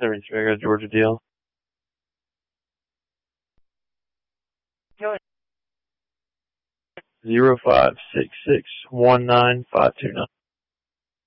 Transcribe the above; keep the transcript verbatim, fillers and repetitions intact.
seventy-three, I got a Georgia deal. Zero five six six one nine five two nine.